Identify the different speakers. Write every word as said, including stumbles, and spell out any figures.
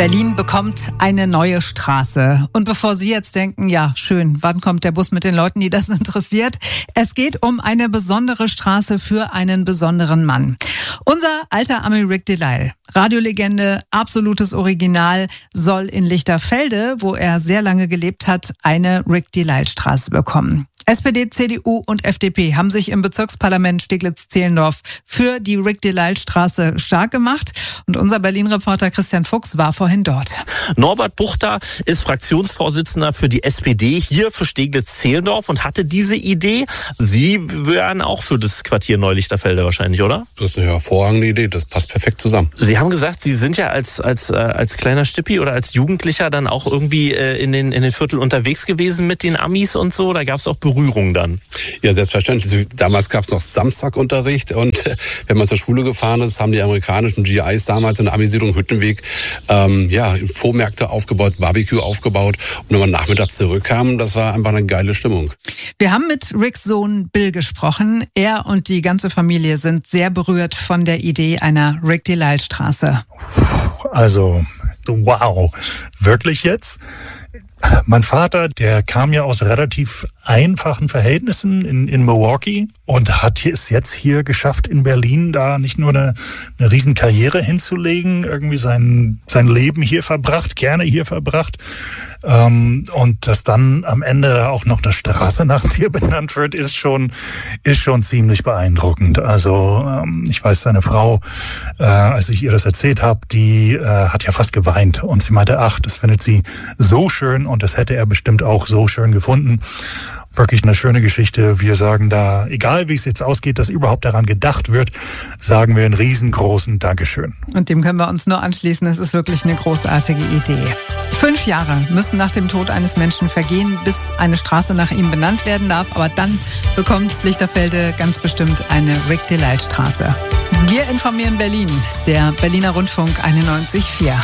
Speaker 1: Berlin bekommt eine neue Straße. Und bevor Sie jetzt denken, ja, schön, wann kommt der Bus mit den Leuten, die das interessiert? Es geht um eine besondere Straße für einen besonderen Mann. Unser alter Ami Rick Delisle, Radiolegende, absolutes Original, soll in Lichterfelde, wo er sehr lange gelebt hat, eine Rick Delisle Straße bekommen. S P D, C D U und F D P haben sich im Bezirksparlament Steglitz-Zehlendorf für die Rick Delisle Straße stark gemacht. Und unser Berlin-Reporter Christian Fuchs war vorhin dort.
Speaker 2: Norbert Buchter ist Fraktionsvorsitzender für die S P D hier für Steglitz-Zehlendorf und hatte diese Idee. Sie wären auch für das Quartier Neu-Lichterfelde wahrscheinlich, oder?
Speaker 3: Das ist eine hervorragende Idee, das passt perfekt zusammen.
Speaker 2: Sie haben gesagt, Sie sind ja als als äh, als kleiner Stippi oder als Jugendlicher dann auch irgendwie äh, in den in den Viertel unterwegs gewesen mit den Amis und so. Da gab es auch Berührung dann.
Speaker 3: Ja, selbstverständlich. Damals gab es noch Samstagunterricht und äh, wenn man zur Schule gefahren ist, haben die amerikanischen G Is damals in der Amüsierung Hüttenweg ähm, ja, Vormärkte aufgebaut, Barbecue aufgebaut und wenn man nachmittags zurückkam, das war einfach eine geile Stimmung.
Speaker 1: Wir haben mit Ricks Sohn Bill gesprochen. Er und die ganze Familie sind sehr berührt von der Idee einer Rick Delisle Straße.
Speaker 4: Also, wow. Wirklich jetzt? Mein Vater, der kam ja aus relativ einfachen Verhältnissen in, in Milwaukee und hat es jetzt hier geschafft, in Berlin da nicht nur eine, eine riesen Karriere hinzulegen, irgendwie sein, sein Leben hier verbracht, gerne hier verbracht, ähm, und dass dann am Ende auch noch eine Straße nach dir benannt wird, ist schon, ist schon ziemlich beeindruckend. Also, ähm, ich weiß, seine Frau, äh, als ich ihr das erzählt habe, die äh, hat ja fast geweint und sie meinte, ach, das findet sie so schön und das hätte er bestimmt auch so schön gefunden. Wirklich eine schöne Geschichte. Wir sagen da, egal wie es jetzt ausgeht, dass überhaupt daran gedacht wird, sagen wir einen riesengroßen Dankeschön.
Speaker 1: Und dem können wir uns nur anschließen. Es ist wirklich eine großartige Idee. Fünf Jahre müssen nach dem Tod eines Menschen vergehen, bis eine Straße nach ihm benannt werden darf. Aber dann bekommt Lichterfelde ganz bestimmt eine Rick Delisle Straße. Wir informieren Berlin, der Berliner Rundfunk einundneunzig Komma vier.